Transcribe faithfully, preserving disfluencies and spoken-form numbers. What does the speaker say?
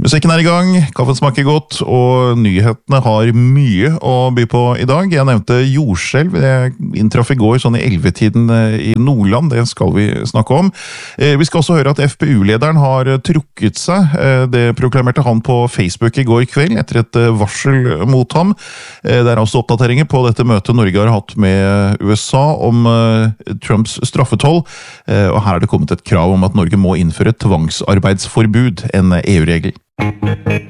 Musikken er i gang, kaffen smaker godt, og nyhetene har mye å by på i dag. Jeg nevnte jordskjelv, det inntraff i går sånn i ellevetiden i Nordland, det skal vi snakke om. Vi skal også høre at F P U-lederen har trukket seg. Det proklamerte han på Facebook i går kveld etter et varsel mot ham. Det er også oppdateringer på dette møtet Norge har hatt med U S A om Trumps straffetoll, og her er det kommet et krav om at Norge må innføre tvangsarbeidsforbud, en E U-regel.